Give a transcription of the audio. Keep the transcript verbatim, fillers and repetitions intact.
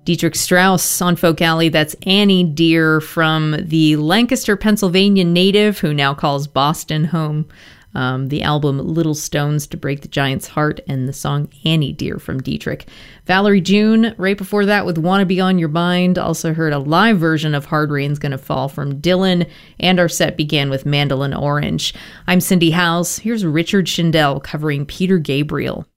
Dietrich Strauss on Folk Alley, that's Annie Dear from the Lancaster, Pennsylvania native who now calls Boston home. Um, the album Little Stones to Break the Giant's Heart, and the song Annie Dear from Dietrich. Valerie June, right before that with Wanna Be On Your Mind. Also heard a live version of Hard Rain's Gonna Fall from Dylan, and our set began with Mandolin Orange. I'm Cindy Howes. Here's Richard Shindell covering Peter Gabriel.